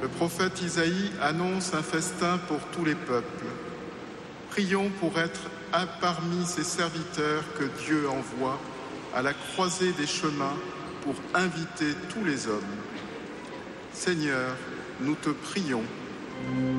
Le prophète Isaïe annonce un festin pour tous les peuples. Prions pour être un parmi ces serviteurs que Dieu envoie à la croisée des chemins pour inviter tous les hommes. Seigneur, nous te prions.